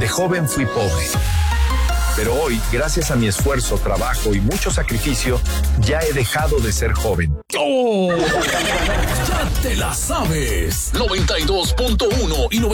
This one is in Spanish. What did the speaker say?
De joven fui pobre. Pero hoy, gracias a mi esfuerzo, trabajo y mucho sacrificio, ya he dejado de ser joven. ¡Oh! ¡Ya te la sabes! 92.1 y